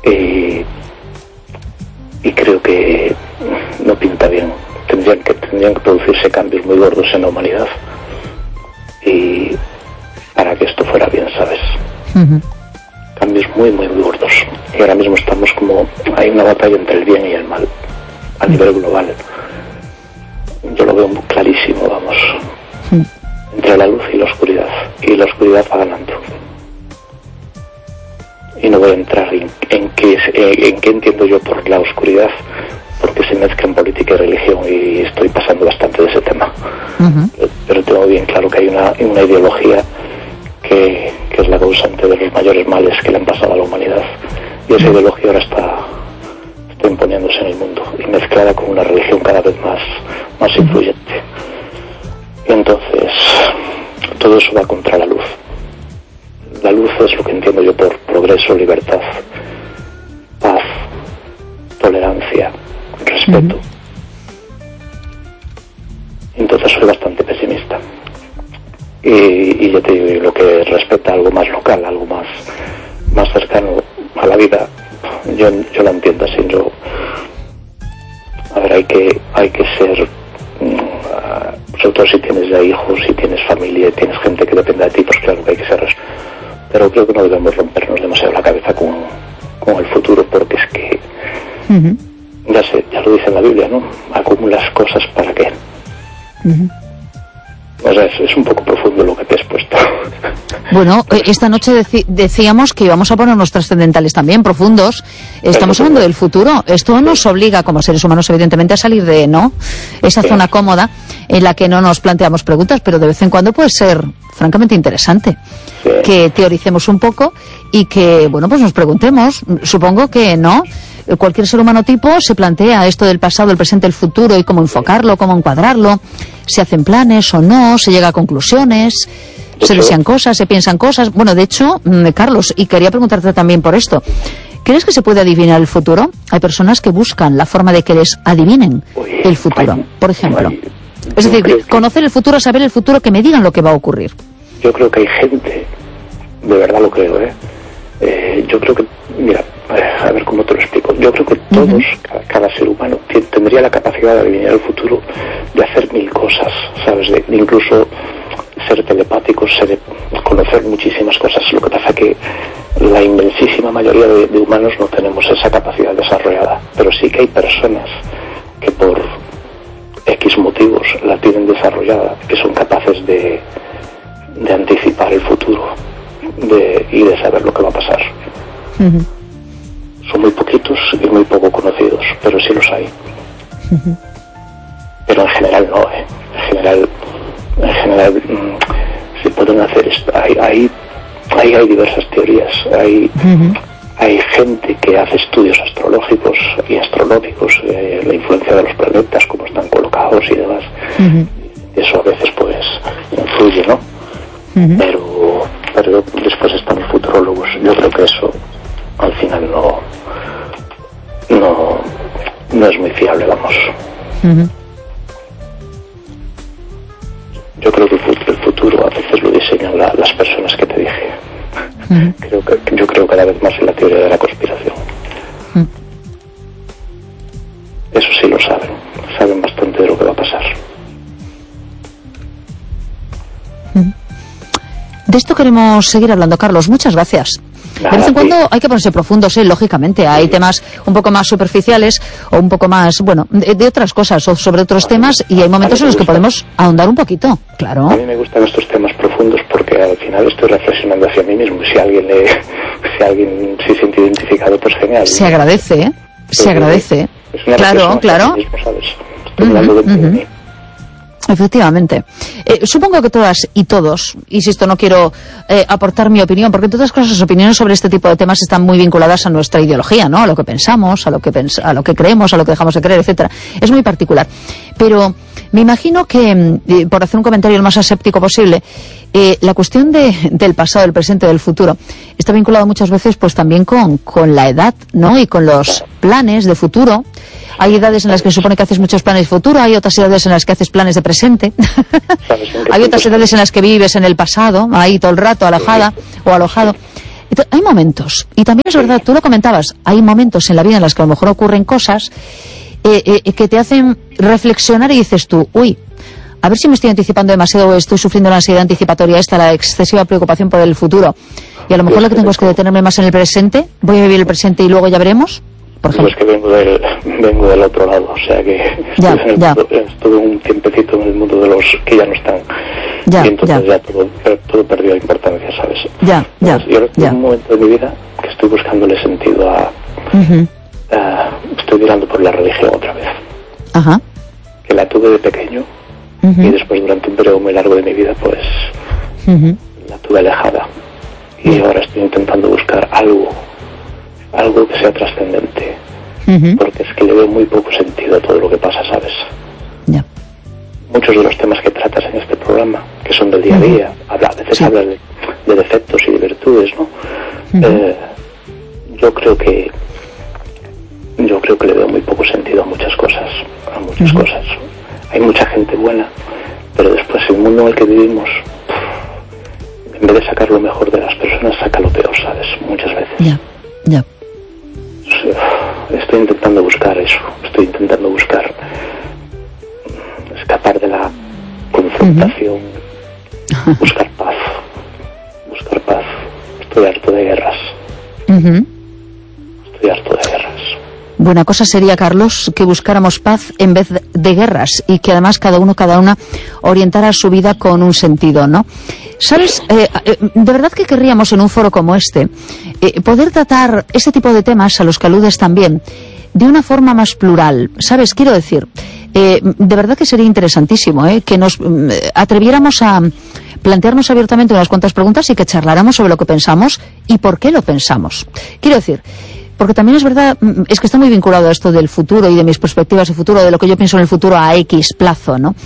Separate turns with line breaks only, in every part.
y creo que no pinta bien. Tendrían que producirse cambios muy gordos en la humanidad y para que esto fuera bien, ¿sabes? Cambios muy muy gordos. Y ahora mismo estamos como, hay una batalla entre el bien y el mal a nivel global. Yo lo veo muy clarísimo, vamos, entre la luz y la oscuridad va ganando. Y no voy a entrar en qué entiendo yo por la oscuridad, porque se mezcla en política y religión y estoy pasando bastante de ese tema. Pero tengo bien claro que hay una ideología que es la causante de los mayores males que le han pasado a la humanidad, y esa ideología ahora está imponiéndose en el mundo y mezclada con una religión cada vez más influyente. Y entonces todo eso va contra la luz. La luz es lo que entiendo yo por progreso, libertad, paz, tolerancia, respeto. Entonces soy bastante pesimista. Y ya te digo, lo que respecta a algo más local, algo más cercano a la vida, yo la entiendo así. A ver, hay que ser, sobre todo si tienes ya hijos, si tienes familia, tienes gente que depende de ti, pues claro que hay que ser, pero creo que no debemos rompernos demasiado la cabeza con el futuro, porque es que ya lo dice la Biblia, ¿no? Acumulas cosas para qué. O sea, es un poco profundo lo que te he expuesto.
Bueno, esta noche decíamos que íbamos a ponernos trascendentales también, profundos. Estamos hablando del futuro. Esto nos obliga, como seres humanos, evidentemente, a salir de esa zona cómoda en la que no nos planteamos preguntas, pero de vez en cuando puede ser francamente interesante que teoricemos un poco y que, bueno, pues nos preguntemos. Supongo que cualquier ser humano tipo se plantea esto del pasado, el presente, el futuro y cómo enfocarlo, cómo encuadrarlo, se hacen planes o no, se llega a conclusiones, se desean cosas, se piensan cosas. Bueno, de hecho, Carlos, y quería preguntarte también por esto, ¿crees que se puede adivinar el futuro? Hay personas que buscan la forma de que les adivinen el futuro, por ejemplo. Es decir, conocer el futuro, saber el futuro, que me digan lo que va a ocurrir.
Yo creo que hay gente, de verdad lo creo, yo creo que, mira, a ver cómo te lo explico. Yo creo que todos, cada ser humano, tendría la capacidad de adivinar el futuro, de hacer mil cosas, ¿sabes? De incluso ser telepáticos, conocer muchísimas cosas. Lo que pasa que la inmensísima mayoría de humanos no tenemos esa capacidad desarrollada, pero sí que hay personas que por X motivos la tienen desarrollada, que son capaces de anticipar el futuro y de saber lo que va a pasar. Son muy poquitos y muy poco conocidos, pero sí los hay. Pero en general no, En general se pueden hacer esto. Hay diversas teorías. Hay gente que hace estudios astrológicos y astronómicos, la influencia de los planetas, cómo están colocados y demás. Eso a veces pues influye, ¿no? Pero después están los futurólogos. Yo creo que eso al final no es muy fiable, vamos. Yo creo que el futuro a veces lo diseñan las personas que te dije. Yo creo cada vez más en la teoría de la conspiración. Eso sí lo saben bastante de lo que va a pasar.
De esto queremos seguir hablando, Carlos. Muchas gracias. De vez en cuando hay que ponerse profundos, lógicamente. Hay temas un poco más superficiales o un poco más, bueno, de otras cosas o sobre otros temas, y hay momentos en los que podemos ahondar un poquito, claro.
A mí me gustan estos temas profundos porque al final estoy reflexionando hacia mí mismo. Si alguien se siente identificado, pues genial.
Se agradece, se agradece.
Es una
claro.
Mismo, ¿sabes? Estoy hablando dentro de mí.
Efectivamente. Supongo que todas y todos, insisto, no quiero aportar mi opinión, porque en todas cosas las opiniones sobre este tipo de temas están muy vinculadas a nuestra ideología, ¿no? A lo que pensamos, a lo que creemos, a lo que dejamos de creer, etcétera. Es muy particular. Pero me imagino que, por hacer un comentario lo más aséptico posible, la cuestión del pasado, del presente, del futuro, está vinculado muchas veces pues también con la edad, ¿no? Y con los planes de futuro. Hay edades en las que se supone que haces muchos planes de futuro, hay otras edades en las que haces planes de presente, hay otras edades en las que vives en el pasado, ahí todo el rato, alojada o alojado. Hay momentos, y también es verdad, tú lo comentabas, hay momentos en la vida en los que a lo mejor ocurren cosas que te hacen reflexionar y dices tú, uy, a ver si me estoy anticipando demasiado o estoy sufriendo la ansiedad anticipatoria esta, la excesiva preocupación por el futuro. Y a lo mejor lo que tengo es que detenerme más en el presente, voy a vivir el presente y luego ya veremos. Por ejemplo.
Pues que vengo del otro lado, o sea que estuve un tiempecito en el mundo de los que ya no están. Y entonces ya todo perdió importancia, ¿sabes? Yo estoy en un momento de mi vida que estoy buscándole sentido estoy mirando por la religión otra vez.
Ajá.
Que la tuve de pequeño y después durante un periodo muy largo de mi vida pues la tuve alejada y ahora estoy intentando buscar algo que sea trascendente, porque es que le veo muy poco sentido a todo lo que pasa, ¿sabes? Muchos de los temas que tratas en este programa, que son del día a día, a veces hablas de defectos y de virtudes, ¿no? Yo creo que le veo muy poco sentido a muchas cosas. Hay mucha gente buena, pero después el mundo en el que vivimos, en vez de sacar lo mejor de las personas, saca lo peor, ¿sabes? Muchas veces. Estoy intentando buscar eso, escapar de la confrontación, buscar paz. Estoy harto de guerras.
Buena cosa sería, Carlos, que buscáramos paz en vez de guerras y que además cada una orientara su vida con un sentido, ¿no? ¿Sabes? De verdad que querríamos en un foro como este poder tratar este tipo de temas a los que aludes también de una forma más plural. ¿Sabes? Quiero decir, de verdad que sería interesantísimo que nos atreviéramos a plantearnos abiertamente unas cuantas preguntas y que charláramos sobre lo que pensamos y por qué lo pensamos. Quiero decir, porque también es verdad, es que está muy vinculado a esto del futuro y de mis perspectivas de futuro, de lo que yo pienso en el futuro a X plazo, ¿no?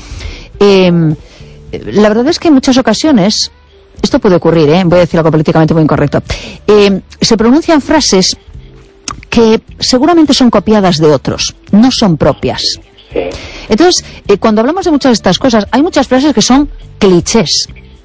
La verdad es que en muchas ocasiones, esto puede ocurrir, voy a decir algo políticamente muy incorrecto, se pronuncian frases que seguramente son copiadas de otros, no son propias. Entonces, cuando hablamos de muchas de estas cosas, hay muchas frases que son clichés.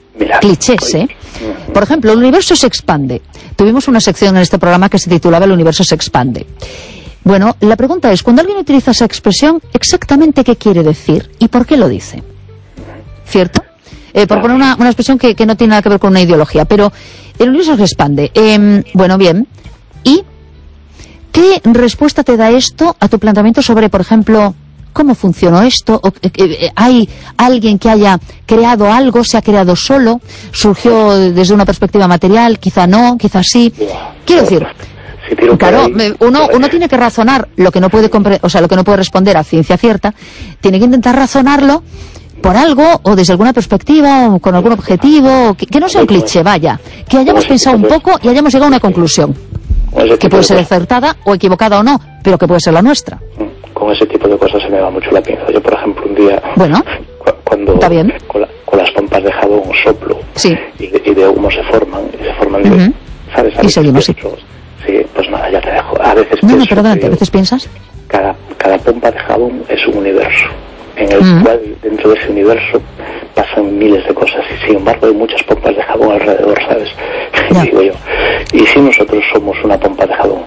Por ejemplo, el universo se expande. Tuvimos una sección en este programa que se titulaba El universo se expande. Bueno, la pregunta es, cuando alguien utiliza esa expresión, ¿exactamente qué quiere decir y por qué lo dice? ¿Cierto? Por poner una expresión que no tiene nada que ver con una ideología, pero el universo se expande. Bueno, bien. ¿Y qué respuesta te da esto a tu planteamiento sobre, por ejemplo, cómo funcionó esto? ¿Hay alguien que haya creado algo? ¿Se ha creado solo? ¿Surgió desde una perspectiva material? Quizá no, quizá sí. Quiero decir, claro, uno tiene que razonar lo que no puede lo que no puede responder a ciencia cierta, tiene que intentar razonarlo por algo o desde alguna perspectiva o con algún objetivo, que no sea un cliché, vaya, que hayamos pensado un poco y hayamos llegado a una conclusión que puede ser acertada o equivocada o no, pero que puede ser la nuestra.
Con ese tipo de cosas se me va mucho la pinza. Yo, por ejemplo, un día, cuando
está bien,
con las pompas de jabón soplo y de humo se forman ¿sabes?
Y seguimos, sí,
pues nada, ya te dejo. A veces
a veces piensas.
Cada pompa de jabón es un universo en el cual dentro de ese universo pasan miles de cosas y sin embargo hay muchas pompas de jabón alrededor, ¿sabes? Digo yo, ¿y si nosotros somos una pompa de jabón?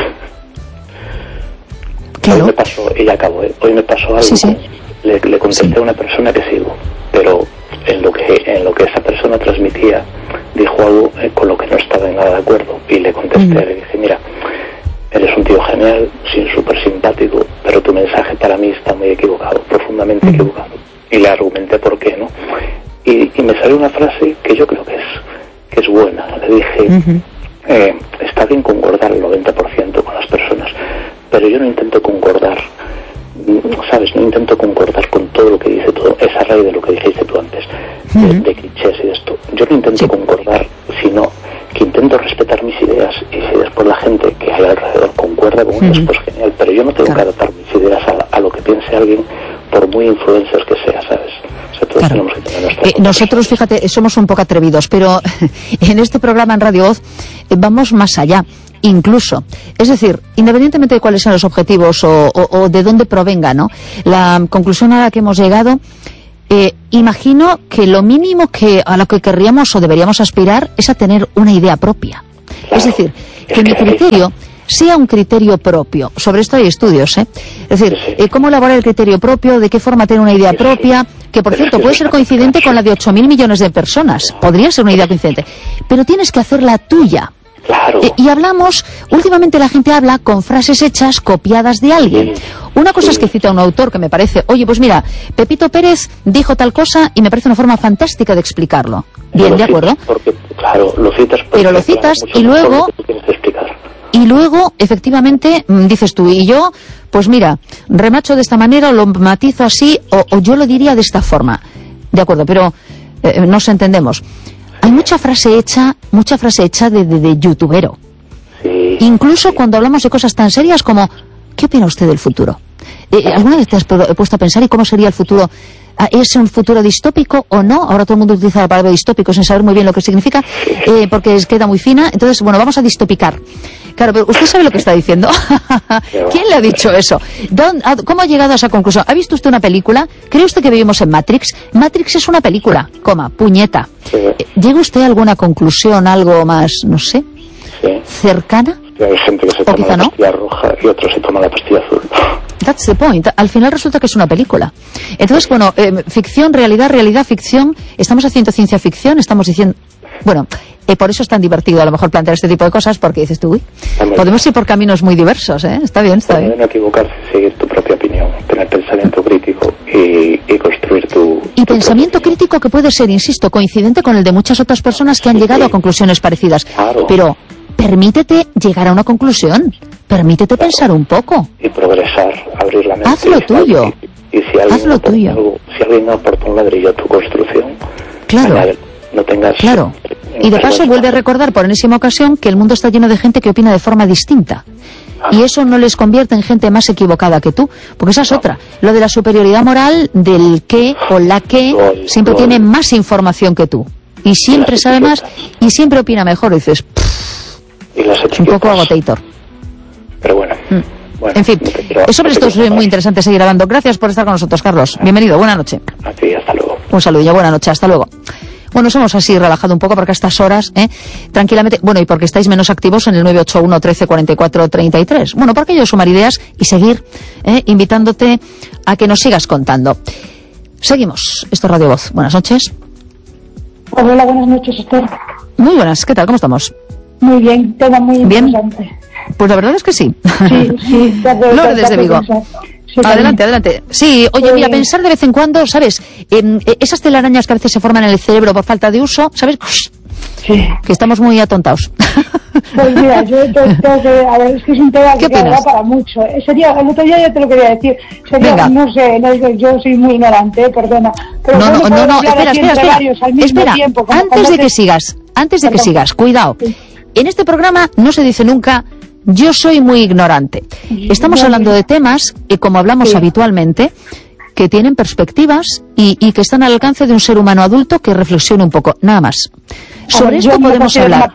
Claro. Hoy me pasó, y ya acabo, hoy me pasó algo, le contesté a una persona que sigo, pero en lo que esa persona transmitía dijo algo con lo que no estaba en nada de acuerdo y le contesté, le dije, mira, eres un tío genial, súper simpático, pero tu mensaje para mí está muy equivocado, profundamente equivocado. Y le argumenté por qué, ¿no? Y me salió una frase que yo creo que es buena. Le dije, está bien concordar el 90% con las personas, pero yo no intento concordar, ¿sabes? No intento concordar con todo lo que dice todo, esa raíz de lo que dijiste tú antes, de clichés y de esto. Yo no intento concordar, sino que intento respetar mis ideas, y si después la gente que hay alrededor concuerda con ellas, pues genial, pero yo no tengo que adaptar mis ideas a lo que piense alguien, por muy influencers que sea, ¿sabes? O sea, todos tenemos que tener nuestra
nosotros, fíjate, somos un poco atrevidos, pero en este programa en Radio Voz vamos más allá, incluso. Es decir, independientemente de cuáles sean los objetivos o de dónde provenga, ¿no? La conclusión a la que hemos llegado, imagino que lo mínimo a lo que querríamos o deberíamos aspirar es a tener una idea propia.
Claro.
Es decir, que mi criterio sea un criterio propio. Sobre esto hay estudios, ¿eh? Es decir, cómo elaborar el criterio propio, de qué forma tener una idea propia, que por cierto puede ser coincidente con la de 8.000 millones de personas. Podría ser una idea coincidente. Pero tienes que hacer la tuya.
Claro.
Y hablamos, últimamente la gente habla con frases hechas copiadas de alguien. Una cosa es que cita a un autor que me parece, oye, pues mira, Pepito Pérez dijo tal cosa y me parece una forma fantástica de explicarlo. Bien, ¿de acuerdo?
Porque, claro, lo citas porque,
pero lo citas y luego... Y luego, efectivamente, dices tú, y yo, pues mira, remacho de esta manera o lo matizo así, o yo lo diría de esta forma. De acuerdo, pero nos entendemos. Hay mucha frase hecha de youtubero.
Sí,
incluso cuando hablamos de cosas tan serias como, ¿qué opina usted del futuro? ¿Alguna vez te has puesto a pensar y cómo sería el futuro? ¿Es un futuro distópico o no? Ahora todo el mundo utiliza la palabra distópico sin saber muy bien lo que significa, porque queda muy fina. Entonces, bueno, vamos a distopicar. Claro, pero usted sabe lo que está diciendo. ¿Quién le ha dicho eso? ¿Cómo ha llegado a esa conclusión? ¿Ha visto usted una película? ¿Cree usted que vivimos en Matrix? Matrix es una película, puñeta. ¿Llega usted a alguna conclusión, algo más, no sé, cercana?
Hay gente que se toma la pastilla roja y otros se toma la pastilla azul.
That's the point. Al final resulta que es una película. Entonces, bueno, ficción, realidad, ficción. Estamos haciendo ciencia ficción, estamos diciendo... Bueno, por eso es tan divertido a lo mejor plantear este tipo de cosas, porque dices tú, uy, podemos ir por caminos muy diversos, ¿eh? Está bien, está bien.
No equivocarse, seguir tu propia opinión, tener pensamiento crítico y construir tu...
Y pensamiento crítico que puede ser, insisto, coincidente con el de muchas otras personas que han llegado a conclusiones parecidas.
Claro.
Pero permítete llegar a una conclusión, permítete pensar un poco.
Y progresar, abrir la mente.
Haz lo tuyo.
Y si alguien
haz lo tuyo.
Si alguien aporta un ladrillo a tu construcción,
claro.
No tengas...
Claro. Y de paso vuelve a recordar por enésima ocasión que el mundo está lleno de gente que opina de forma distinta. Y eso no les convierte en gente más equivocada que tú. Porque esa es otra. Lo de la superioridad moral del que o la que siempre tiene más información que tú. Y siempre sabe más y siempre opina mejor. Y dices, es un poco agotator.
Pero bueno. Bueno,
en fin, sobre esto es muy interesante seguir hablando. Gracias por estar con nosotros, Carlos. Bienvenido, buena noche.
A ti, hasta luego.
Un saludo, buena noche, hasta luego. Bueno, nos hemos así relajado un poco porque a estas horas, tranquilamente, bueno, y porque estáis menos activos en el 981 13 44 33. Bueno, porque yo sumar ideas y seguir invitándote a que nos sigas contando. Seguimos. Esto es Radio Voz. Buenas noches.
Hola, buenas noches, Esther.
Muy buenas, ¿qué tal? ¿Cómo estamos?
Muy bien, tema muy interesante.
Bien. Pues la verdad es que sí.
Sí.
Lore desde Vigo. Sí, adelante. Sí, oye, mira, pensar de vez en cuando, ¿sabes? Esas telarañas que a veces se forman en el cerebro por falta de uso, ¿sabes?
Sí.
Que estamos muy atontados.
Pues mira, yo tengo que... A ver, es que es un tema que da para mucho. Sería, el otro día ya te lo quería decir. Sería, no sé, yo soy muy ignorante, perdona. Pero
no, espera.
Tiempo,
antes de que sigas, cuidado.
Sí.
En este programa no se dice nunca... Yo soy muy ignorante. Estamos hablando de temas, como hablamos habitualmente, que tienen perspectivas y que están al alcance de un ser humano adulto que reflexione un poco, nada más. Sobre esto podemos hablar.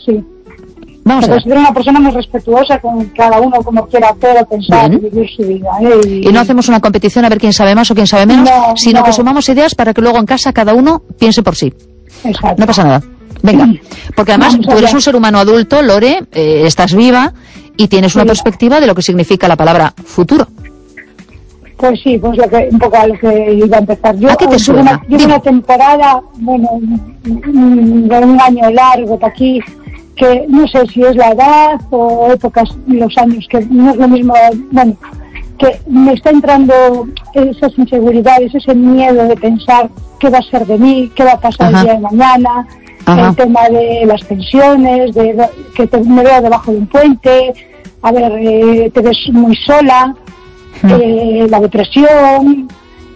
Vamos a ver.
Considero una persona muy respetuosa con cada uno como quiera hacer o pensar y vivir su vida.
Y no hacemos una competición a ver quién sabe más o quién sabe menos, sino que sumamos ideas para que luego en casa cada uno piense por sí.
Exacto.
No pasa nada. Venga, porque además tú eres un ser humano adulto, Lore, estás viva y tienes una perspectiva de lo que significa la palabra futuro.
Pues sí, pues un poco a lo que iba a empezar.
¿A qué te suena?
Yo una temporada, bueno, de un año largo de aquí, que no sé si es la edad o épocas, los años, que no es lo mismo, bueno, que me está entrando esas inseguridades, ese miedo de pensar qué va a ser de mí, qué va a pasar el día de mañana. El tema de las pensiones, que me veo debajo de un puente, a ver, te ves muy sola, la depresión,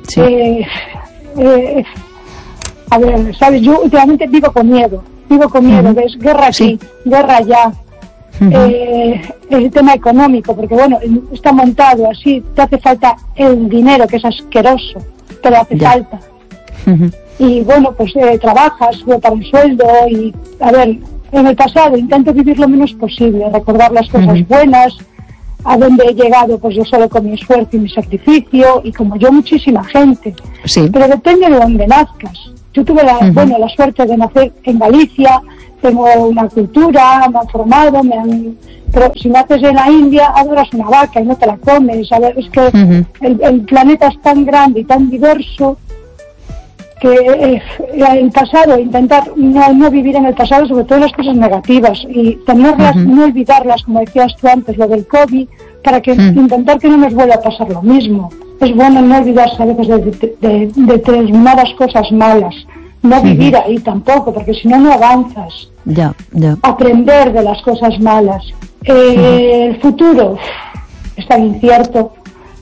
a ver, ¿sabes? Yo últimamente vivo con miedo, ves, guerra aquí, guerra allá, el tema económico, porque bueno, está montado así, te hace falta el dinero, que es asqueroso, pero hace falta. Y bueno, pues trabajas para un sueldo y, a ver, en el pasado intento vivir lo menos posible, recordar las cosas buenas, a donde he llegado, pues yo solo con mi esfuerzo y mi sacrificio, y como yo muchísima gente. Pero depende de dónde nazcas. Yo tuve la suerte de nacer en Galicia, tengo una cultura, me han formado, pero si naces en la India, adoras una vaca y no te la comes. A ver, es que el planeta es tan grande y tan diverso que el pasado, intentar no vivir en el pasado, sobre todo las cosas negativas, y tenerlas, no olvidarlas, como decías tú antes, lo del COVID, para que intentar que no nos vuelva a pasar lo mismo. Es bueno no olvidarse a veces de determinadas cosas malas, no vivir ahí tampoco, porque si no, no avanzas. Aprender de las cosas malas. El futuro es tan incierto.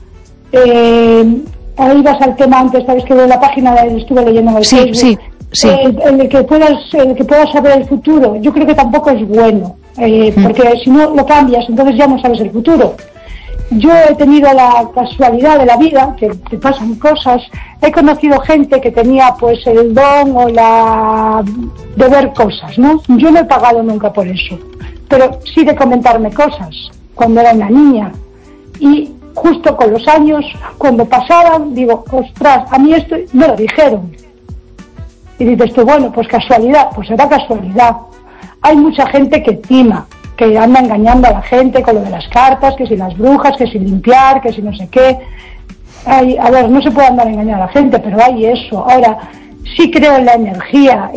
Ahí vas al tema antes, sabes que en la página estuve leyendo en el Facebook. Sí. El que puedas saber el futuro, yo creo que tampoco es bueno, porque si no lo cambias, entonces ya no sabes el futuro. Yo he tenido la casualidad de la vida, que te pasan cosas. He conocido gente que tenía pues el don o de ver cosas, ¿no? Yo no he pagado nunca por eso, pero sí de comentarme cosas cuando era una niña. Y justo con los años, cuando pasaban, digo, ostras, a mí esto me lo dijeron. Y dices tú, bueno, pues casualidad, pues será casualidad. Hay mucha gente que tima, que anda engañando a la gente con lo de las cartas, que si las brujas, que si limpiar, que si no sé qué. A ver, no se puede andar engañando a la gente, pero hay eso. Ahora, sí creo en la energía,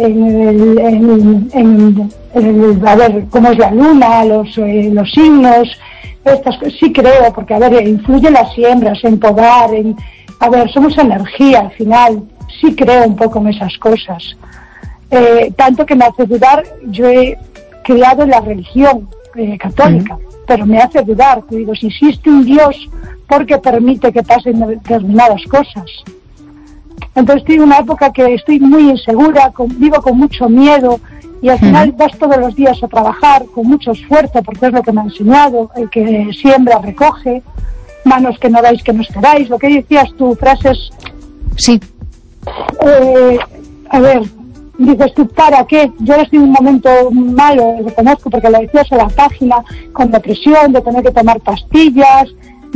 a ver, cómo es la luna, los signos, estas cosas, sí creo, porque, a ver, influyen las siembras, en podar, a ver, somos energía al final, sí creo un poco en esas cosas. Tanto que me hace dudar, yo he criado en la religión católica, pero me hace dudar, te digo, si existe un Dios, ¿por qué permite que pasen determinadas cosas? Entonces estoy en una época que estoy muy insegura, vivo con mucho miedo, y al final vas todos los días a trabajar con mucho esfuerzo, porque es lo que me ha enseñado, el que siembra recoge, manos que no dais que no esperáis, lo que decías tú, frases...
Sí.
A ver, dices tú, ¿para qué? Yo ahora estoy en un momento malo, reconozco, porque lo decías en la página, con depresión, de tener que tomar pastillas,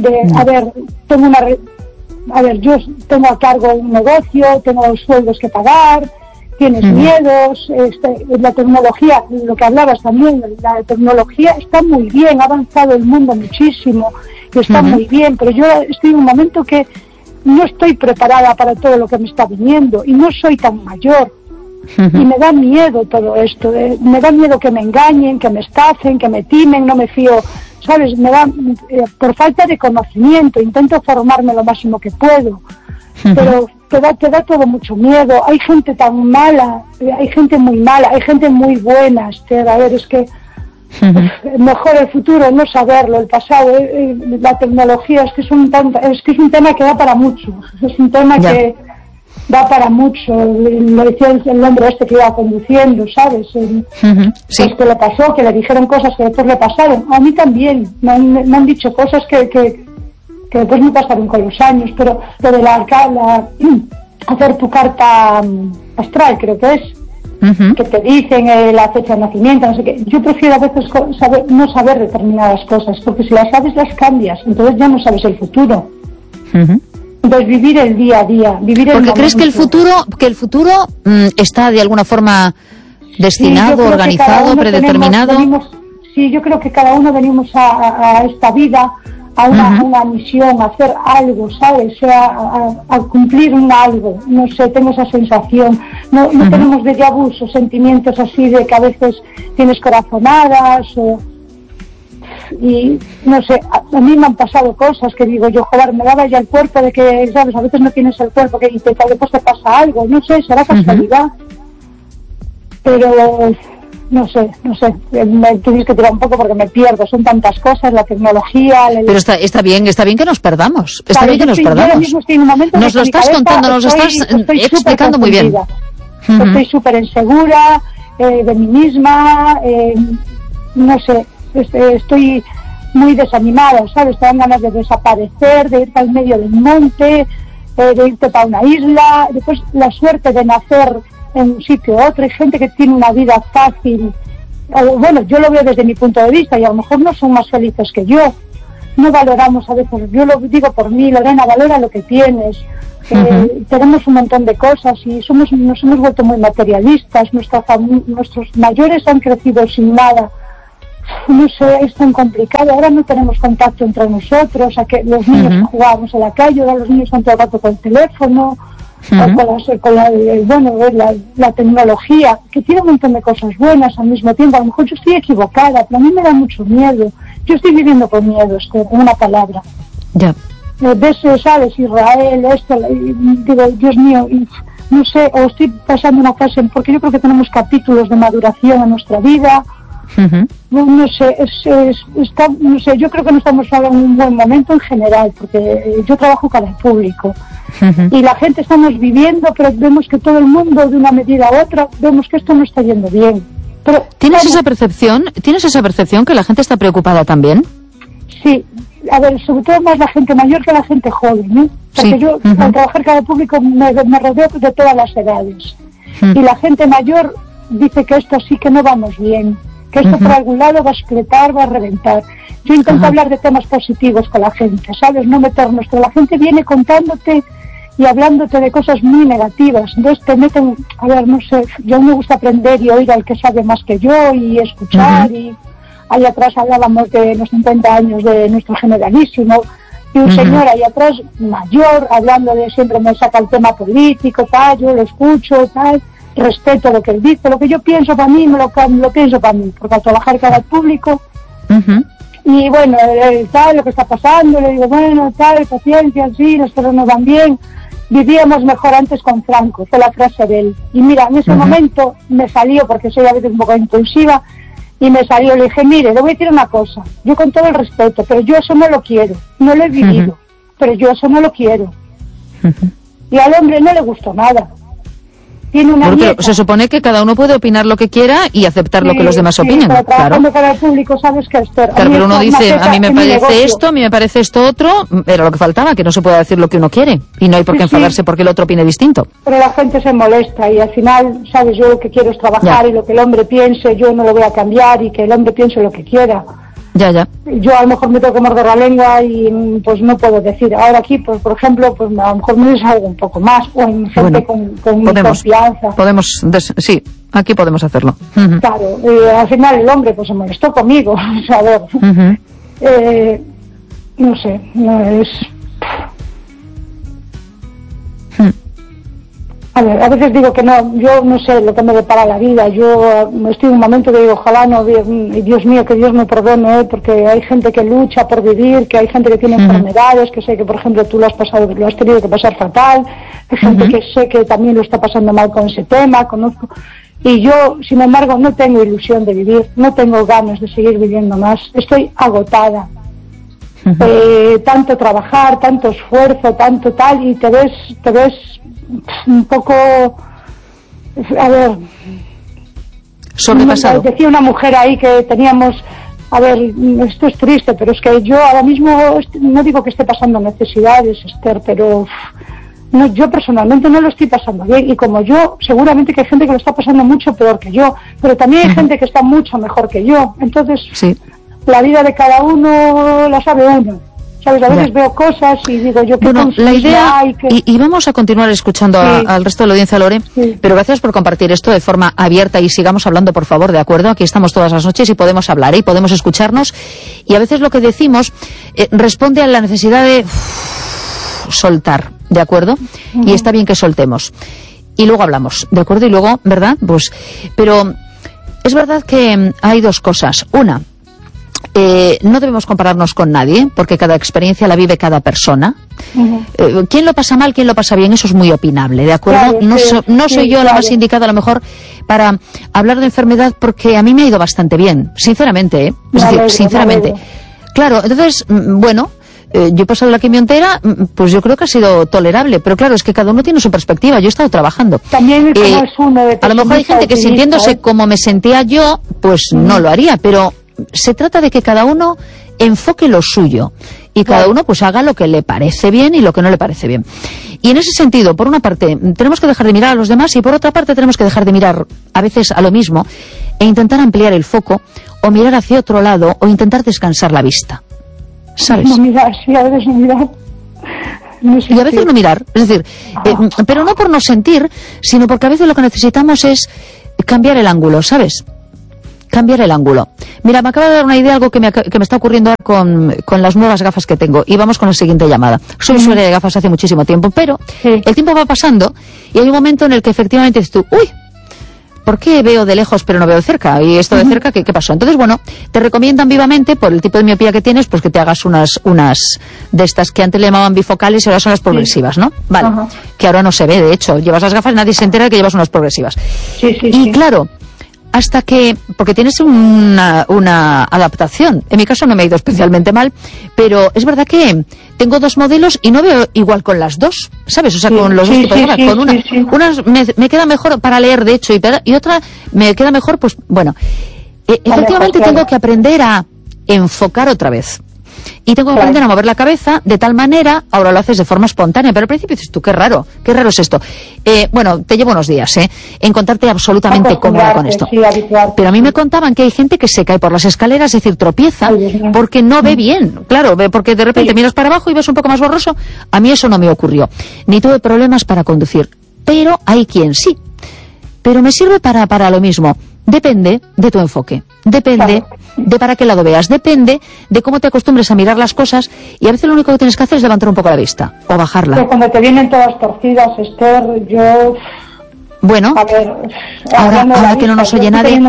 yo tengo a cargo un negocio, tengo sueldos que pagar, tienes miedos, la tecnología, lo que hablabas también, la tecnología está muy bien, ha avanzado el mundo muchísimo, y está muy bien, pero yo estoy en un momento que no estoy preparada para todo lo que me está viniendo, y no soy tan mayor. Y me da miedo todo esto, me da miedo que me engañen, que me estafen, que me timen, no me fío, ¿sabes? Me da, por falta de conocimiento, intento formarme lo máximo que puedo, pero te da todo mucho miedo. Hay gente tan mala, hay gente muy mala, hay gente muy buena, Esther. A ver, es que mejor el futuro no saberlo, el pasado, la tecnología, es que es un tema que da para mucho, es un tema que da para mucho. Lo decía el hombre este que iba conduciendo, ¿sabes? Pues que le pasó, que le dijeron cosas que después le pasaron. A mí también me han dicho cosas que después me pasaron con los años, pero lo de hacer tu carta astral, creo que es, que te dicen la fecha de nacimiento, no sé qué. Yo prefiero a veces no saber determinadas cosas, porque si las sabes las cambias, entonces ya no sabes el futuro. Entonces vivir el día a día, vivir el momento.
¿Porque crees que el futuro está de alguna forma destinado, organizado, predeterminado?
Yo creo que cada uno venimos a esta vida a una misión, a hacer algo, ¿sabes? O sea, a cumplir algo. No sé, tengo esa sensación. No tenemos déjà vu o sentimientos así de que a veces tienes corazonadas y no sé, a mí me han pasado cosas que digo yo, joder, me daba ya el cuerpo de que, ¿sabes? A veces no tienes el cuerpo y después te pasa algo, no sé, será casualidad, pero no sé, me tienes que tirar un poco porque me pierdo, son tantas cosas, la tecnología...
Pero está bien que nos perdamos, está bien que nos perdamos. Nos lo estás contando, nos lo estás explicando muy bien.
Estoy súper insegura de mí misma, no sé, estoy muy desanimada, ¿sabes? Te dan ganas de desaparecer, de irte al medio del monte, de irte para una isla. Después la suerte de nacer en un sitio u otro. Hay gente que tiene una vida fácil, bueno, yo lo veo desde mi punto de vista y a lo mejor no son más felices que yo, no valoramos a veces. Yo lo digo por mí, Lorena, valora lo que tienes. Tenemos un montón de cosas y nos hemos vuelto muy materialistas. Nuestros mayores han crecido sin nada. No sé, es tan complicado. Ahora no tenemos contacto entre nosotros. Los niños jugábamos en la calle, ahora los niños están todo el rato con el teléfono, o con la tecnología, que tiene un montón de cosas buenas al mismo tiempo. A lo mejor yo estoy equivocada, pero a mí me da mucho miedo. Yo estoy viviendo con miedo, Esther, en una palabra.
Ya.
Ves, ¿sabes? Israel, digo, Dios mío, no sé, o estoy pasando una fase, porque yo creo que tenemos capítulos de maduración en nuestra vida. No sé, no sé, yo creo que no estamos ahora en un buen momento en general, porque yo trabajo para el público y la gente estamos viviendo, pero vemos que todo el mundo de una medida a otra, vemos que esto no está yendo bien. Pero,
¿Tienes esa percepción que la gente está preocupada también?
Sí, a ver, sobre todo más la gente mayor que la gente joven, ¿eh? Porque yo al trabajar para el público me rodeo de todas las edades y la gente mayor dice que esto sí que no vamos bien, que esto por algún lado va a explotar, va a reventar. Yo intento hablar de temas positivos con la gente, ¿sabes? No meternos, pero la gente viene contándote y hablándote de cosas muy negativas. Entonces te meten, a ver, no sé, yo me gusta aprender y oír al que sabe más que yo y escuchar. Y ahí atrás hablábamos de los 50 años de nuestro generalísimo y un señor ahí atrás mayor hablando de, siempre me saca el tema político, tal, yo lo escucho, tal, respeto lo que él dice, lo que yo pienso para mí, lo pienso para mí, porque al trabajar cada público y bueno, tal, lo que está pasando, le digo, bueno, tal, paciencia, sí, las cosas no van bien, vivíamos mejor antes con Franco, fue la frase de él. Y mira, en ese momento me salió, porque soy a veces un poco impulsiva, y me salió, le dije, mire, le voy a decir una cosa, yo con todo el respeto, pero yo eso no lo quiero, no lo he vivido, pero yo eso no lo quiero. Y al hombre no le gustó nada. Tiene una
porque
nieta.
Se supone que cada uno puede opinar lo que quiera y aceptar lo que los demás opinen.
Pero trabajando
claro.
para el público, sabes que Esther,
Claro, pero uno dice, a mí me parece esto, a mí me parece esto otro, era lo que faltaba, que no se pueda decir lo que uno quiere y no hay por qué enfadarse porque el otro opine distinto.
Pero la gente se molesta y al final, sabes, yo lo que quiero es trabajar y lo que el hombre piense, yo no lo voy a cambiar y que el hombre piense lo que quiera.
Ya.
Yo a lo mejor me tengo que morder la lengua y pues no puedo decir. Ahora aquí, pues por ejemplo, pues a lo mejor me salgo un poco más, o en gente con confianza.
Sí, aquí podemos hacerlo.
Claro, al final el hombre pues se molestó conmigo, a ver, no sé, no es... A ver, a veces digo que no, yo no sé lo que me depara la vida, yo estoy en un momento que digo, ojalá no, Dios mío, que Dios me perdone, porque hay gente que lucha por vivir, que hay gente que tiene enfermedades, que sé que por ejemplo tú lo has tenido que pasar fatal, hay gente que sé que también lo está pasando mal con ese tema, conozco, y yo, sin embargo, no tengo ilusión de vivir, no tengo ganas de seguir viviendo más, estoy agotada. Tanto trabajar, tanto esfuerzo, tanto tal, y te ves un poco, a ver,
sobrepasado.
Decía una mujer ahí que teníamos, a ver, esto es triste, pero es que yo ahora mismo no digo que esté pasando necesidades, Esther, pero no, yo personalmente no lo estoy pasando bien, y como yo, seguramente que hay gente que lo está pasando mucho peor que yo, pero también hay gente que está mucho mejor que yo, entonces la vida de cada uno la sabe uno. ¿Sabes? A veces veo cosas y digo yo que
la idea, y vamos a continuar escuchando al resto de la audiencia, Lore, pero gracias por compartir esto de forma abierta y sigamos hablando, por favor, ¿de acuerdo? Aquí estamos todas las noches y podemos hablar y podemos escucharnos, y a veces lo que decimos responde a la necesidad de soltar, ¿de acuerdo? Y está bien que soltemos. Y luego hablamos, ¿de acuerdo? Y luego, ¿verdad? Pues, pero es verdad que hay dos cosas. Una, no debemos compararnos con nadie, porque cada experiencia la vive cada persona. ¿Quién lo pasa mal, quién lo pasa bien? Eso es muy opinable, ¿de acuerdo? Claro, no soy yo la más indicada a lo mejor para hablar de enfermedad, porque a mí me ha ido bastante bien, sinceramente, es decir, sinceramente. Claro, entonces, bueno, yo he pasado la quimio entera, pues yo creo que ha sido tolerable, pero claro, es que cada uno tiene su perspectiva. Yo he estado trabajando. También es uno de a lo mejor hay gente que sintiéndose como me sentía yo, pues no lo haría, pero se trata de que cada uno enfoque lo suyo y cada uno pues haga lo que le parece bien y lo que no le parece bien. Y en ese sentido, por una parte, tenemos que dejar de mirar a los demás, y por otra parte tenemos que dejar de mirar a veces a lo mismo e intentar ampliar el foco o mirar hacia otro lado o intentar descansar la vista. ¿sabes?
No mirar, sí, a veces no mirar. No sé,
y a veces no mirar, es decir, pero no por no sentir, sino porque a veces lo que necesitamos es cambiar el ángulo, ¿sabes? Cambiar el ángulo. Mira, me acaba de dar una idea, algo que me está ocurriendo ahora con las nuevas gafas que tengo. Y vamos con la siguiente llamada. Soy usuaria de gafas hace muchísimo tiempo, pero el tiempo va pasando y hay un momento en el que efectivamente dices tú, uy, ¿por qué veo de lejos pero no veo de cerca? Y esto de cerca, ¿qué pasó? Entonces, bueno, te recomiendan vivamente, por el tipo de miopía que tienes, pues que te hagas unas de estas que antes le llamaban bifocales y ahora son las progresivas, ¿no? Vale. Que ahora no se ve, de hecho. Llevas las gafas, nadie se entera de que llevas unas progresivas. Y claro, hasta que, porque tienes una adaptación. En mi caso no me ha ido especialmente mal, pero es verdad que tengo 2 modelos y no veo igual con las 2, ¿sabes? O sea, con los 2 tipos de gafas. Con una me queda mejor para leer, de hecho, y otra me queda mejor, pues, bueno. Efectivamente tengo que aprender a enfocar otra vez. Y tengo que aprender a mover la cabeza de tal manera, ahora lo haces de forma espontánea, pero al principio dices tú, qué raro es esto. Bueno, te llevo unos días, encontrarte absolutamente cómoda con esto. Pero a mí me contaban que hay gente que se cae por las escaleras, es decir, tropieza, porque no ve bien. Claro, porque de repente miras para abajo y ves un poco más borroso. A mí eso no me ocurrió. Ni tuve problemas para conducir. Pero hay quien sí. Pero me sirve para lo mismo. Depende de tu enfoque. Depende de para qué lado veas. Depende de cómo te acostumbres a mirar las cosas, y a veces lo único que tienes que hacer es levantar un poco la vista o bajarla.
Pero cuando te vienen todas torcidas, Esther, yo...
Bueno, ahora que no nos oye nadie,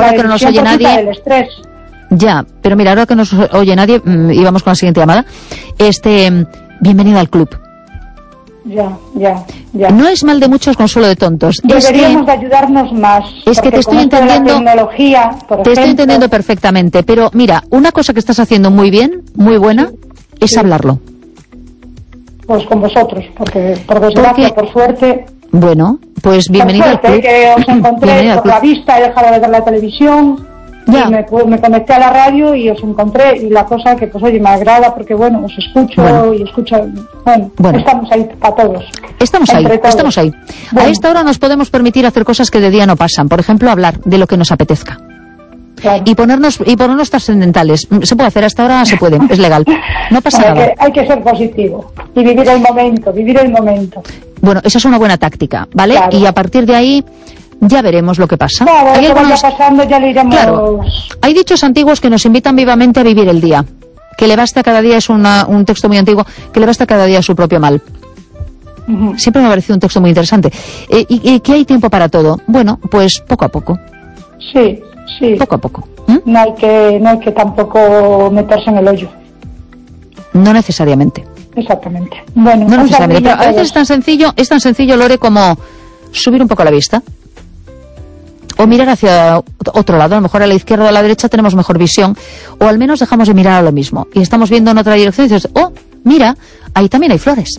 ya, pero mira, ahora que no nos oye nadie, y vamos con la siguiente llamada, bienvenida al club.
Ya.
No es mal de muchos, consuelo de tontos.
Deberíamos de ayudarnos más.
Es que te estoy entendiendo.
Te
estoy entendiendo perfectamente. Pero mira, una cosa que estás haciendo muy bien, muy buena, es hablarlo.
Pues con vosotros, porque por desgracia, por suerte.
Bueno, pues bienvenido al club.
Que os encontré por la vista, he dejado de ver la televisión.
Ya.
Y me conecté a la radio y os encontré, y la cosa que, pues oye, me agrada porque, bueno, os escucho y escucho, bueno, estamos ahí para todos. Estamos ahí.
Bueno. A esta hora nos podemos permitir hacer cosas que de día no pasan, por ejemplo, hablar de lo que nos apetezca.
Claro.
Y ponernos trascendentales. Se puede hacer, hasta ahora se puede, es legal. No pasa nada.
Hay que ser positivo y vivir el momento.
Bueno, esa es una buena táctica, ¿vale? Claro. Y a partir de ahí ya veremos lo que pasa.
Claro, vaya pasando, ya le iremos...
Claro, hay dichos antiguos que nos invitan vivamente a vivir el día. Que le basta cada día, es un texto muy antiguo, que le basta cada día su propio mal. Siempre me ha parecido un texto muy interesante. Y que hay tiempo para todo. Bueno, pues poco a poco.
Sí.
Poco a poco.
No hay que tampoco meterse en el hoyo.
No necesariamente.
Exactamente. Bueno,
no necesariamente, pero a veces es tan sencillo, Lore, como subir un poco la vista. O mirar hacia otro lado, a lo mejor a la izquierda o a la derecha tenemos mejor visión, o al menos dejamos de mirar a lo mismo y estamos viendo en otra dirección y dices, oh, mira, ahí también hay flores.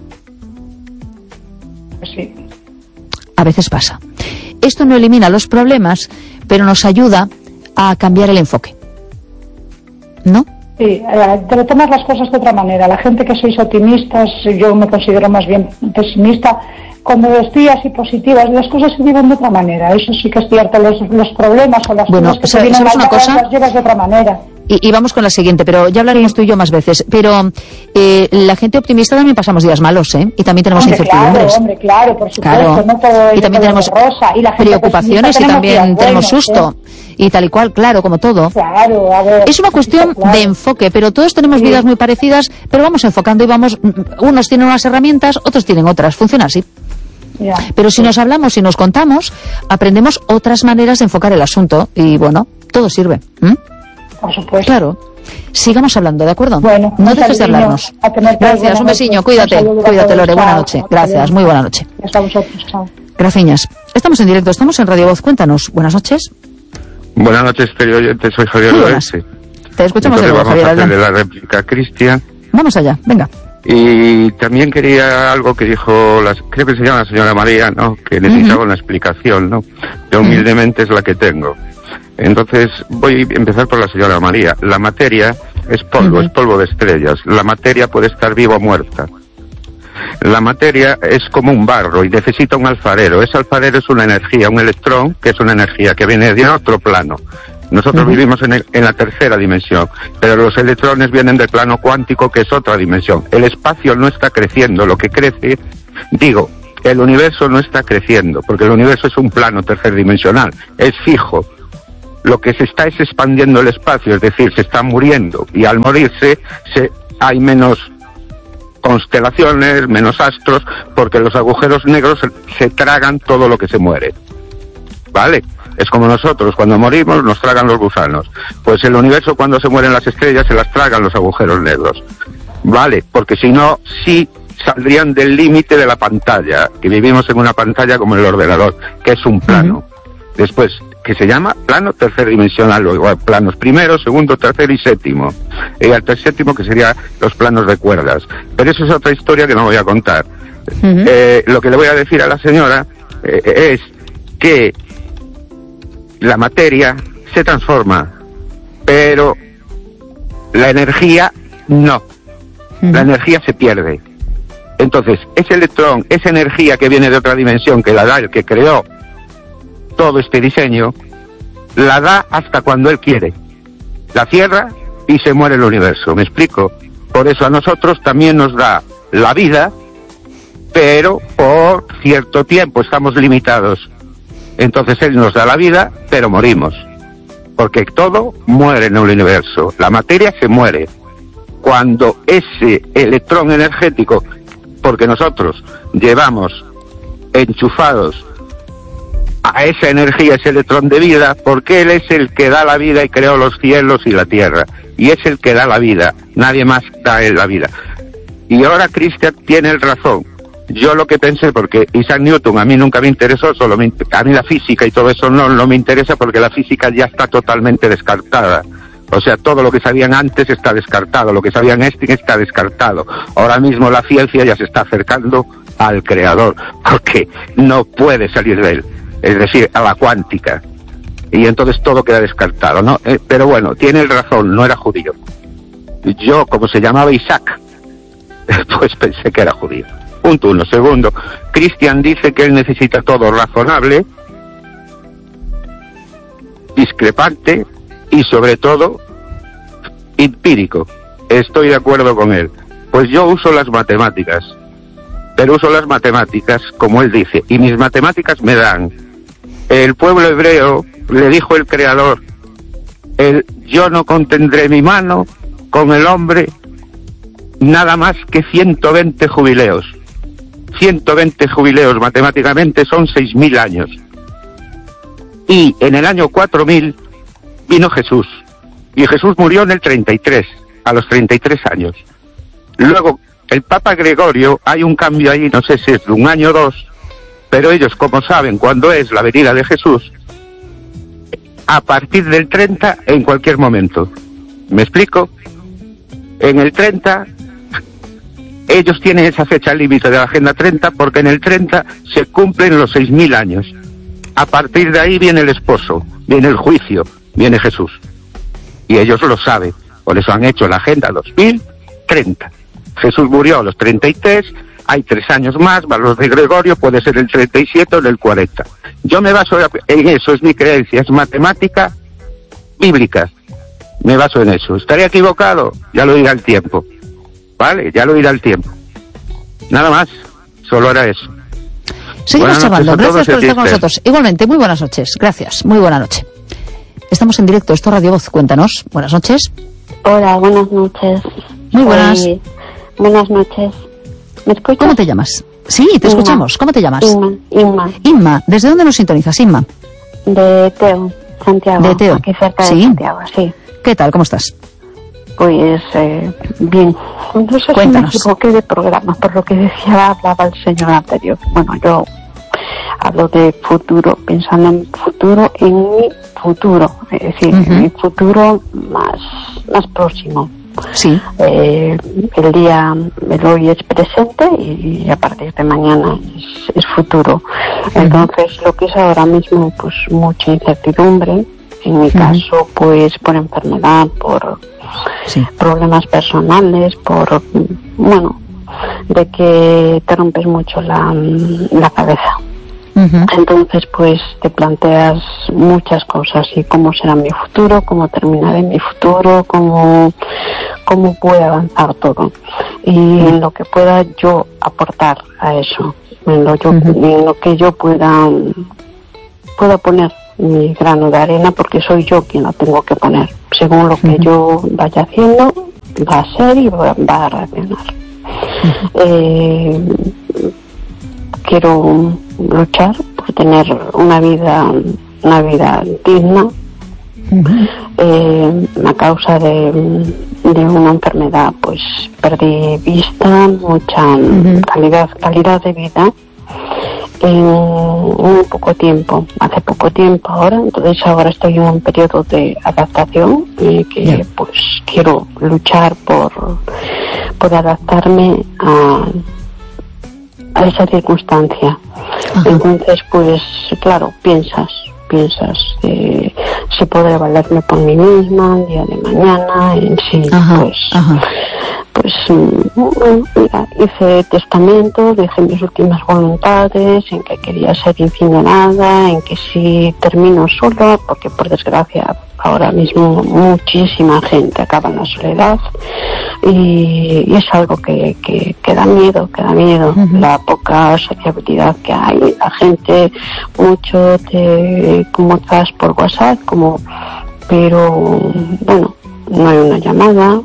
Sí.
A veces pasa. Esto no elimina los problemas, pero nos ayuda a cambiar el enfoque. ¿No?
Sí, te tomas las cosas de otra manera. La gente que sois optimistas, yo me considero más bien pesimista. Cuando estoy así positiva, las cosas se viven de otra manera. Eso sí que es cierto. Los problemas o las cosas que se vienen
una cosa,
las llevas de otra manera.
Y vamos con la siguiente, pero ya hablaremos tú y yo más veces. Pero la gente optimista también pasamos días malos, ¿eh? Y también tenemos incertidumbres.
Claro, por supuesto.
Claro.
No todo
y también tenemos
rosa. Y la gente
preocupaciones y también tenemos susto. Y tal y cual, claro, como todo.
Claro, a ver.
Es una cuestión de enfoque, pero todos tenemos vidas muy parecidas, pero vamos enfocando y vamos... Unos tienen unas herramientas, otros tienen otras. Funciona así.
Ya,
pero si nos hablamos y nos contamos, aprendemos otras maneras de enfocar el asunto y bueno, todo sirve.
Por supuesto.
Claro. Sigamos hablando, ¿de acuerdo?
Bueno,
no dejes de hablarnos. Gracias, un besiño, cuídate, Lore, buena noche. Gracias, muy buena noche.
Hasta vosotros, chao.
Gracias. Estamos en directo, estamos en Radio Voz, cuéntanos. Buenas noches.
Buenas noches, querido oyente, soy Javier Lorenzi.
Te escuchamos de nuevo, Javier.
Vamos a hacerle la réplica a Cristian.
Vamos allá, venga.
Y también quería algo que dijo, creo que se llama la señora María, ¿no? Que necesitaba una explicación, ¿no? Yo humildemente es la que tengo. Entonces voy a empezar por la señora María. La materia es polvo, es polvo de estrellas. La materia puede estar viva o muerta. La materia es como un barro y necesita un alfarero. Ese alfarero es una energía, un electrón, que es una energía que viene de otro plano. Nosotros vivimos en la tercera dimensión, pero los electrones vienen del plano cuántico, que es otra dimensión. El espacio no está creciendo, lo que crece, el universo no está creciendo, porque el universo es un plano tercerdimensional, es fijo. Lo que se está es expandiendo el espacio, es decir, se está muriendo, y al morirse hay menos constelaciones, menos astros, porque los agujeros negros se tragan todo lo que se muere, ¿vale? Es como nosotros, cuando morimos nos tragan los gusanos. Pues el universo, cuando se mueren las estrellas, se las tragan los agujeros negros, ¿vale? Porque si no, sí saldrían del límite de la pantalla, que vivimos en una pantalla como el ordenador, que es un plano. Después, que se llama plano tercerdimensional, o igual planos primero, segundo, tercero y séptimo. Y al séptimo, que serían los planos de cuerdas. Pero eso es otra historia que no voy a contar. Lo que le voy a decir a la señora es que la materia se transforma, pero la energía no. La energía se pierde. Entonces, ese electrón, esa energía que viene de otra dimensión, que la da el que creó todo este diseño, la da hasta cuando él quiere. La cierra y se muere el universo. ¿Me explico? Por eso a nosotros también nos da la vida, pero por cierto tiempo, estamos limitados. Entonces él nos da la vida, pero morimos. Porque todo muere en el universo. La materia se muere. Cuando ese electrón energético, porque nosotros llevamos enchufados a esa energía, ese electrón de vida, porque él es el que da la vida y creó los cielos y la tierra. Y es el que da la vida. Nadie más da la vida. Y ahora Christian tiene razón. Yo lo que pensé, porque Isaac Newton a mí nunca me interesó, a mí la física y todo eso no me interesa, porque la física ya está totalmente descartada. O sea, todo lo que sabían antes está descartado, lo que sabían Einstein está descartado. Ahora mismo la ciencia ya se está acercando al creador, porque no puede salir de él, es decir, a la cuántica. Y entonces todo queda descartado, ¿no? Pero bueno, tiene razón, no era judío. Yo, como se llamaba Isaac, pues pensé que era judío. Punto uno. Segundo, Christian dice que él necesita todo razonable, discrepante y sobre todo empírico. Estoy de acuerdo con él. Pues yo uso las matemáticas, pero uso las matemáticas como él dice, y mis matemáticas me dan. El pueblo hebreo le dijo el creador, yo no contendré mi mano con el hombre nada más que 120 jubileos. 120 jubileos matemáticamente son 6.000 años. Y en el año 4000 vino Jesús. Y Jesús murió en el 33, a los 33 años. Luego, el Papa Gregorio, hay un cambio ahí, no sé si es de un año o dos, pero ellos, como saben cuándo es la venida de Jesús, a partir del 30, en cualquier momento. ¿Me explico? En el 30... ellos tienen esa fecha límite de la Agenda 30 porque en el 30 se cumplen los 6.000 años. A partir de ahí viene el esposo, viene el juicio, viene Jesús. Y ellos lo saben, por eso han hecho la Agenda 2030. Jesús murió a los 33, hay 3 años más los de Gregorio, puede ser el 37 o el 40. Yo me baso en eso, es mi creencia, es matemática bíblica. Me baso en eso. ¿Estaré equivocado? Ya lo dirá el tiempo. Vale, ya lo dirá el tiempo. Nada más, solo era eso.
Seguimos charlando, gracias por estar con nosotros. Igualmente, muy buenas noches, gracias, muy buena noche. Estamos en directo, esto es Radio Voz, cuéntanos. Buenas noches.
Hola, buenas noches.
Muy buenas.
Buenas noches. ¿Me escuchas?
¿Cómo te llamas? Sí, te escuchamos. ¿Cómo te llamas?
Inma.
Inma, ¿desde dónde nos sintonizas, Inma?
De Teo, Santiago.
De Teo.
Aquí cerca de Santiago, sí.
¿Qué tal? ¿Cómo estás?
Pues bien, no sé
Cuéntanos.
si me equivoqué de programa, por lo que hablaba el señor anterior. Bueno, yo hablo de futuro, pensando en futuro, en mi futuro, es decir, en mi futuro más próximo.
Sí.
El hoy es presente y a partir de mañana es futuro. Entonces, lo que es ahora mismo, pues mucha incertidumbre. En mi caso, pues por enfermedad, por problemas personales, de que te rompes mucho la cabeza. Entonces, pues te planteas muchas cosas, y cómo será mi futuro, cómo terminaré mi futuro, cómo puede avanzar todo, y en lo que pueda yo aportar a eso, en lo que yo pueda poner mi grano de arena, porque soy yo quien lo tengo que poner. Según lo que yo vaya haciendo, va a ser y va a reaccionar. Quiero luchar por tener una vida digna, a causa de una enfermedad. Pues perdí vista, mucha calidad de vida en muy poco tiempo, hace poco tiempo ahora. Entonces ahora estoy en un periodo de adaptación, que pues quiero luchar por adaptarme a esa circunstancia. Entonces, pues claro, piensas si podré valerme por mí misma el día de mañana, en sí. Pues mira, hice testamento, dejé mis últimas voluntades, en que quería ser incinerada, en que si termino sola, porque por desgracia ahora mismo muchísima gente acaba en la soledad, y es algo que da miedo, la poca sociabilidad que hay, la gente mucho te comunicas por WhatsApp, pero bueno, no hay una llamada,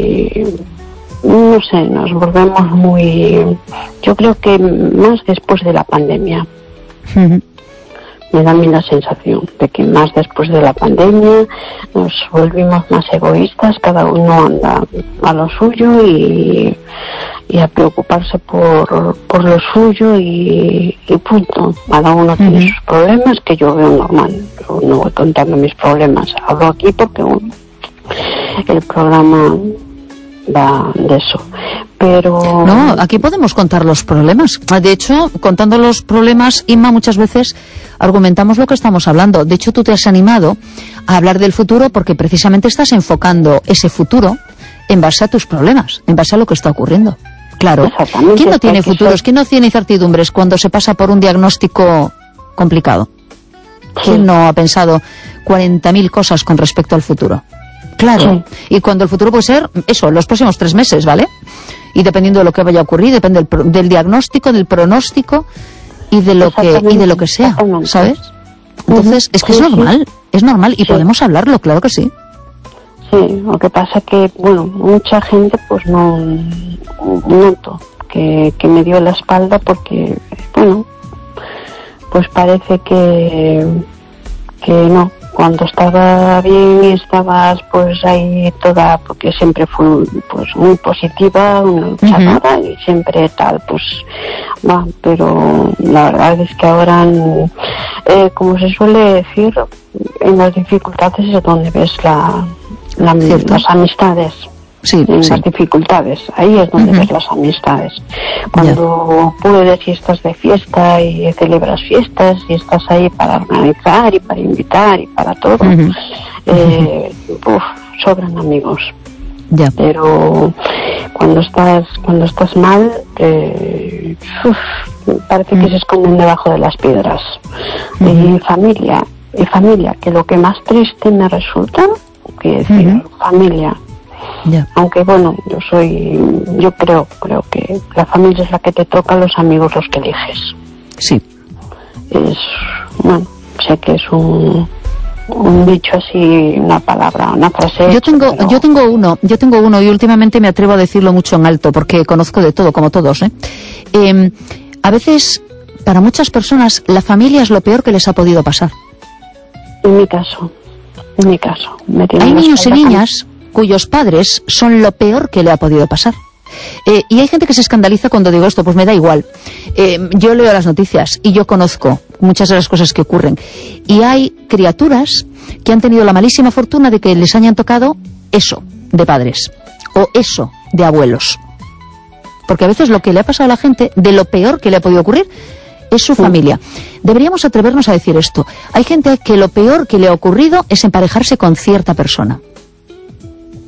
no sé, nos volvemos muy... Yo creo que más después de la pandemia. Me da a mí la sensación de que más después de la pandemia nos volvimos más egoístas, cada uno anda a lo suyo y a preocuparse por lo suyo y punto. Cada uno tiene sus problemas, que yo veo normal. Yo no voy contando mis problemas. Hablo aquí porque el programa va de eso, pero...
No, aquí podemos contar los problemas. De hecho, contando los problemas, Inma, muchas veces argumentamos lo que estamos hablando. De hecho, tú te has animado a hablar del futuro porque precisamente estás enfocando ese futuro en base a tus problemas, en base a lo que está ocurriendo. Claro. ¿Quién no tiene futuros? ¿Quién no tiene incertidumbres cuando se pasa por un diagnóstico complicado? ¿Quién no ha pensado 40.000 cosas con respecto al futuro? Claro, y cuando el futuro puede ser eso, los próximos 3 meses, ¿vale? Y dependiendo de lo que vaya a ocurrir, depende del diagnóstico, del pronóstico y de lo que sea, ¿sabes? Entonces, es que es normal y podemos hablarlo, claro que sí.
Sí, lo que pasa que, bueno, mucha gente pues no noto que me dio la espalda porque, bueno, pues parece que no. Cuando estaba bien y estabas pues ahí toda, porque siempre fui pues muy positiva, una luchadora y siempre tal, pues va, pero la verdad es que ahora, como se suele decir, en las dificultades es donde ves las amistades. Las dificultades, ahí es donde ves las amistades. Cuando puedes y estás de fiesta y celebras fiestas y estás ahí para organizar y para invitar y para todo, sobran amigos. Pero cuando estás mal, parece que se esconden debajo de las piedras. Y familia, que lo que más triste me resulta, que decir, familia. Aunque bueno, yo creo que la familia es la que te toca, los amigos los que eliges.
Sí.
Sé que es un dicho así, una palabra, una frase.
Yo tengo uno y últimamente me atrevo a decirlo mucho en alto porque conozco de todo, como todos, a veces, para muchas personas, la familia es lo peor que les ha podido pasar.
En mi caso.
Hay niños y niñas cuyos padres son lo peor que le ha podido pasar. Y hay gente que se escandaliza cuando digo esto, pues me da igual. Yo leo las noticias y yo conozco muchas de las cosas que ocurren. Y hay criaturas que han tenido la malísima fortuna de que les hayan tocado eso de padres o eso de abuelos. Porque a veces lo que le ha pasado a la gente, de lo peor que le ha podido ocurrir, es su familia. Deberíamos atrevernos a decir esto. Hay gente que lo peor que le ha ocurrido es emparejarse con cierta persona.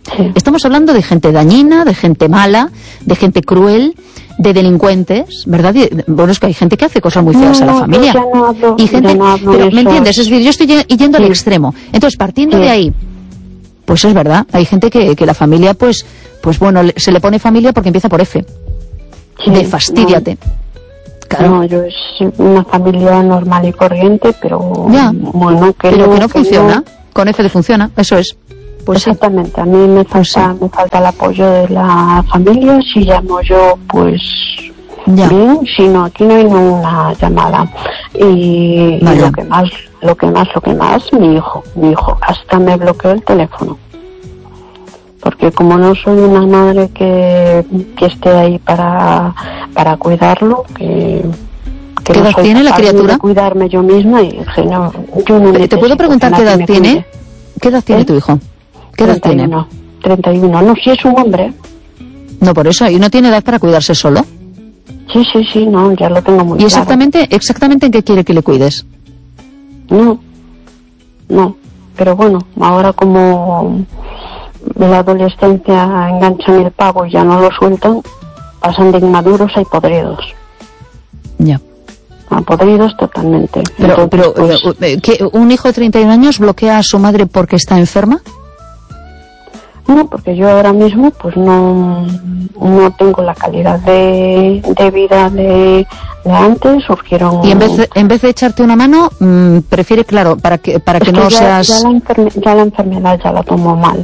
Sí.
Estamos hablando de gente dañina, de gente mala, de gente cruel, de delincuentes, ¿verdad? Bueno, es que hay gente que hace cosas muy feas a la familia. Y gente, pero ¿me entiendes? Es decir, yo estoy yendo al extremo. Entonces, partiendo de ahí, pues es verdad, hay gente que la familia, pues bueno, se le pone familia porque empieza por F. De fastídiate. Claro.
No, yo es una familia normal y corriente, pero bueno, que
no funciona. Con F de funciona, eso es. Pues
exactamente, sí. A mí me falta el apoyo de la familia. Si llamo yo, pues bien, si no, aquí no hay ninguna llamada. Y lo que más, mi hijo hasta me bloqueó el teléfono. Porque como no soy una madre que esté ahí para cuidarlo, ¿qué
edad tiene la criatura?
De cuidarme yo misma y dije, no, yo no.
¿Te puedo preguntar qué edad tiene? ¿Qué edad tiene tu hijo? ¿Qué edad tiene?
31. No, si es un hombre.
No, por eso. ¿Y no tiene edad para cuidarse solo?
Sí, no, ya lo tengo muy
claro. ¿Y exactamente en qué quiere que le cuides?
No. Pero bueno, ahora como la adolescencia enganchan el pavo y ya no lo sueltan, pasan de inmaduros a podridos.
Ya.
A podridos totalmente.
Pero ¿que un hijo de 31 años bloquea a su madre porque está enferma?
No, porque yo ahora mismo pues no tengo la calidad de vida de antes. Surgieron...
Y en vez de echarte una mano, prefiere, claro, para que no seas...
Ya la enfermedad ya la tomo mal.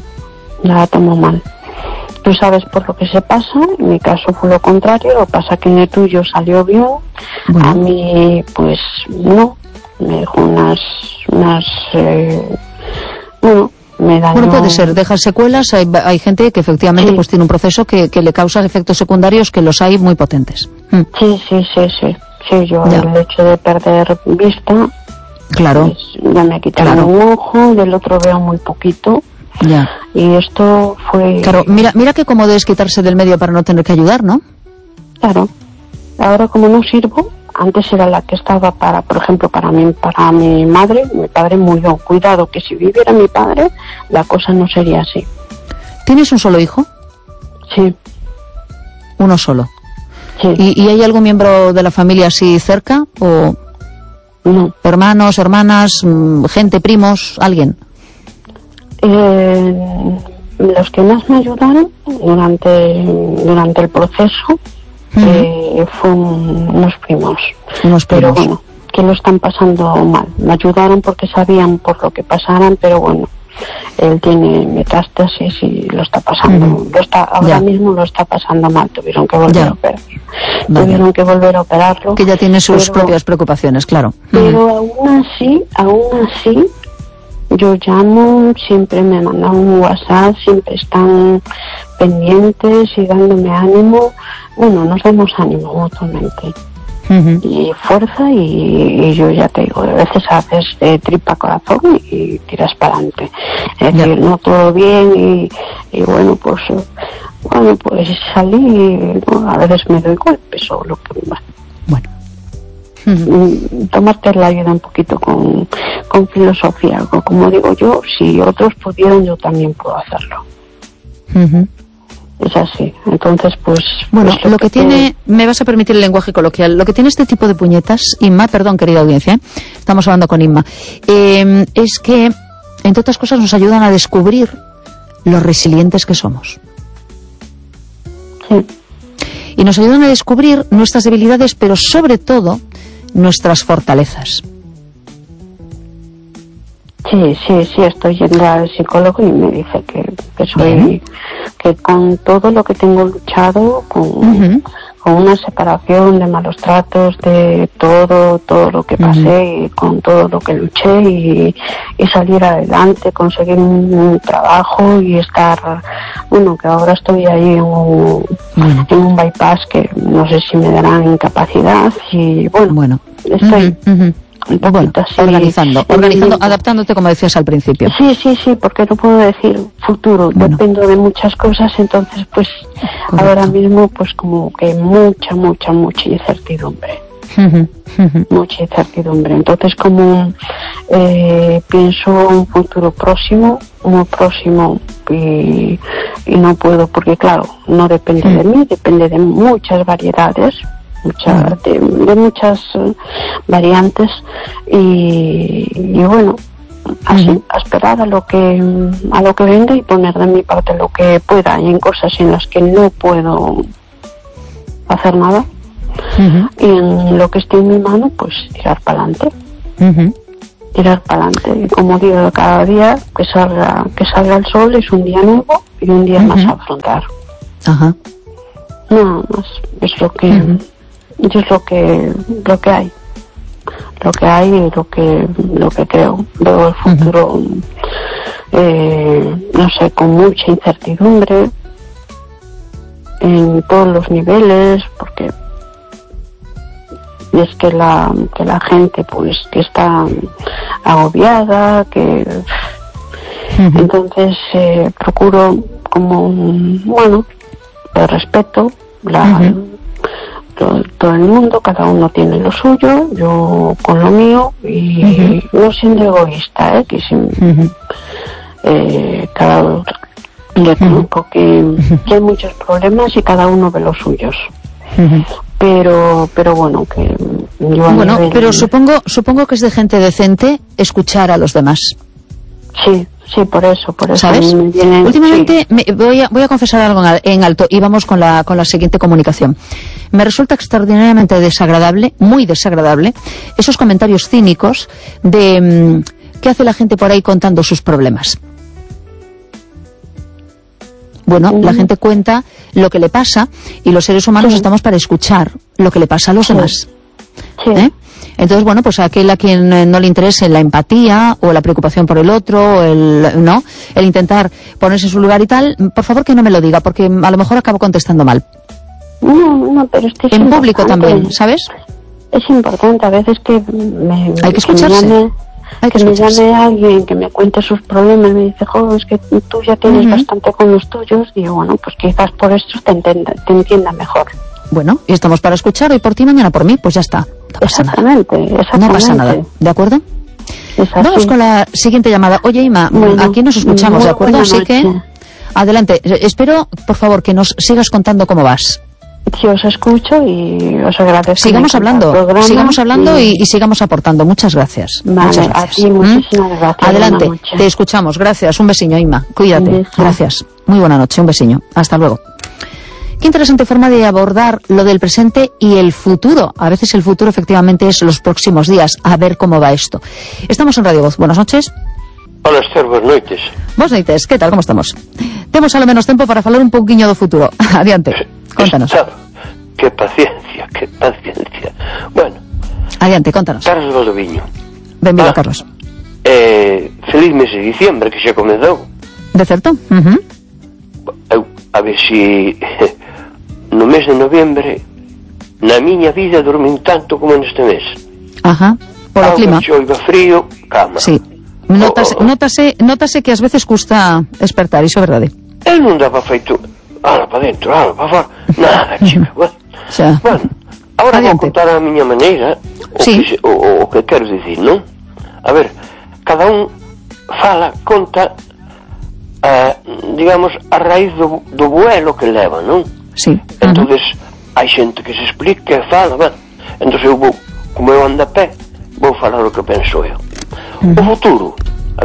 Tú sabes por lo que se pasa. En mi caso fue lo contrario. Lo que pasa que en el tuyo salió bien. Bueno. A mí pues no. Me dejó unas me dañó.
Bueno, puede ser, dejar secuelas. Hay gente que efectivamente pues tiene un proceso que le causa efectos secundarios, que los hay muy potentes.
Sí, yo el hecho de perder vista,
claro,
pues, ya me quitaron un ojo, del otro veo muy poquito.
Ya.
Y esto fue...
Claro, mira qué cómodo es quitarse del medio para no tener que ayudar, ¿no?
Claro. Ahora como no sirvo, antes era la que estaba por ejemplo, para mi madre. Mi padre murió. Cuidado, que si viviera mi padre, la cosa no sería así.
¿Tienes un solo hijo?
Sí.
¿Uno solo?
Sí.
¿Y hay algún miembro de la familia así cerca? ¿O
no?
Hermanos, hermanas, gente, primos, alguien.
Los que más me ayudaron durante el proceso fueron unos primos. Pero bueno, que lo están pasando mal. Me ayudaron porque sabían por lo que pasaran, pero bueno, él tiene metástasis y lo está pasando. Ahora mismo lo está pasando mal. Tuvieron que volver a operar. Tuvieron que volver a operarlo.
Que ya tiene sus propias preocupaciones, claro.
Pero aún así, yo llamo, siempre me mandan un WhatsApp, siempre están pendientes y dándome ánimo. Bueno, nos damos ánimo mutuamente. Y fuerza, y yo ya te digo, a veces haces tripa corazón y tiras para adelante. Es decir, no todo bien y bueno, pues salí, ¿no? A veces me doy golpes o lo que va.
Bueno.
Tomarte la vida un poquito con filosofía. Como digo yo, si otros pudieron, yo también puedo hacerlo. Es así. Entonces, pues...
Bueno, lo que tiene... Me vas a permitir el lenguaje coloquial. Lo que tiene este tipo de puñetas, Inma, perdón, querida audiencia, estamos hablando con Inma, es que, entre otras cosas, nos ayudan a descubrir lo resilientes que somos.
Sí.
Y nos ayudan a descubrir nuestras debilidades, pero sobre todo nuestras fortalezas.
Sí, estoy yendo al psicólogo y me dice que soy, que con todo lo que tengo luchado, con una separación, de malos tratos, de todo lo que pasé, y con todo lo que luché y salir adelante, conseguir un trabajo y estar, bueno, que ahora estoy ahí en un bypass que no sé si me darán incapacidad y bueno. Estoy un poquito así,
organizando, adaptándote, como decías al principio.
Sí, porque no puedo decir futuro, dependo de muchas cosas, entonces pues ahora mismo pues como que mucha incertidumbre. mucha incertidumbre. Entonces, como pienso un futuro próximo, muy próximo, y no puedo, porque claro, no depende de mí, depende de muchas variedades, de muchas variantes, y bueno, así, a esperar a lo que venga y poner de mi parte lo que pueda, y en cosas en las que no puedo hacer nada, y en lo que esté en mi mano, pues tirar para adelante. Tirar para adelante, y como digo, cada día que salga el sol es un día nuevo y un día más a afrontar. Nada más, es lo que es lo que hay y lo que creo. Veo el futuro no sé, con mucha incertidumbre en todos los niveles, porque es que la gente pues que está agobiada, que entonces procuro como bueno, el respeto, todo el mundo, cada uno tiene lo suyo, yo con lo mío, y no siendo egoísta, que yo conozco que hay muchos problemas y cada uno ve los suyos. Pero bueno, que yo
pero supongo que es de gente decente escuchar a los demás.
Sí, por eso.
¿Sabes? Últimamente voy a confesar algo en alto, y vamos con la siguiente comunicación. Me resulta extraordinariamente desagradable, muy desagradable, esos comentarios cínicos de ¿qué hace la gente por ahí contando sus problemas? Bueno, la gente cuenta lo que le pasa, y los seres humanos estamos para escuchar lo que le pasa a los demás. Entonces, bueno, pues aquel a quien no le interese la empatía o la preocupación por el otro, el intentar ponerse en su lugar y tal, por favor que no me lo diga, porque a lo mejor acabo contestando mal.
No, pero es
en público también, ¿sabes?
Es importante a veces que
hay que escucharse.
Que me llame alguien que me cuente sus problemas, me dice, es que tú ya tienes bastante con los tuyos, y bueno, pues quizás por esto te entienda mejor.
Bueno, y estamos para escuchar hoy por ti, mañana por mí, pues ya está. No pasa nada. No pasa nada, ¿de acuerdo? Vamos con la siguiente llamada. Oye, Ima, aquí nos escuchamos, ¿de acuerdo? Así que, adelante. Espero, por favor, que nos sigas contando cómo vas.
Sí, os escucho y os agradezco.
Sigamos hablando y sigamos aportando. Muchas gracias.
Vale,
muchas gracias.
A ti muchísimas gracias.
Adelante, te escuchamos. Gracias. Un besiño, Inma. Cuídate. Gracias. Muy buena noche. Un besiño. Hasta luego. Qué interesante forma de abordar lo del presente y el futuro. A veces el futuro efectivamente es los próximos días. A ver cómo va esto. Estamos en Radio Voz. Buenas noches.
Hola, Esther, buenas noites.
Buenas noites, que tal, como estamos? Temos ao menos tempo para falar un pouquiño do futuro. Adiante, contanos.
Que paciencia. Bueno.
Adiante, contanos.
Carlos Valdoviño.
Benvido, Carlos.
Feliz mes de diciembre, que xa comezou.
De certo?
A ver si no mes de novembre na miña vida dormín tanto como neste mes.
Polo clima.
Xoiva frío, cama.
Sí. Nótase que ás veces custa despertar, iso é verdade.
Eu non daba feito para dentro, para fora, nada, chica. Bueno, agora vou contar a miña maneira o que quero dicir, non? A ver, cada un conta digamos, a raíz do vuelo que leva, non?
Sí.
Entonces, hai xente que se explica e fala, entón eu vou, como eu ando a pé, vou falar o que penso eu. O futuro,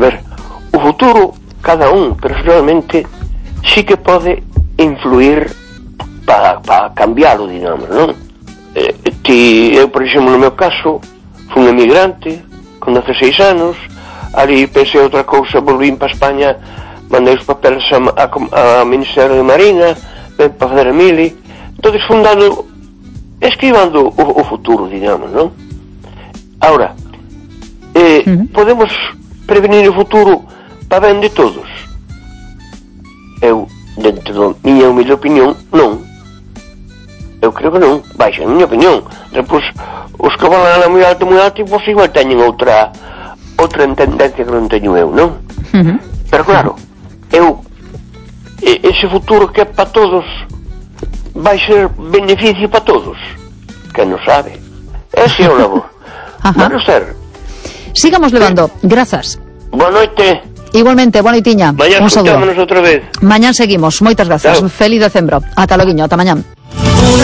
cada un personalmente sí que pode influir para cambiarlo, digamos, non? Eu, por exemplo, no meu caso, fui un emigrante con 16 anos, ali pensei outra cousa, volvín para España, mandei os papeles ao Ministerio de Marina, ven para fazer a mili, entonces escribando o futuro, digamos, non? Ahora, podemos prevenir o futuro para ben de todos? Eu, dentro da miña humilde opinión, non. Eu creo que non, baixa, na miña opinión. Depois, os que van moi alto, pois igual teñen outra tendencia que non teño eu, non? Pero claro, ese futuro que é para todos vai ser beneficio para todos, que non sabe. Ese é o labor. Bueno, ser.
Sigamos levando. Grazas.
Boa noite.
Igualmente, boa noitiña.
Mañá escuchámonos outra vez.
Mañán seguimos. Moitas grazas.
Chao.
Feliz decembro. Ata loguiño, ata mañán.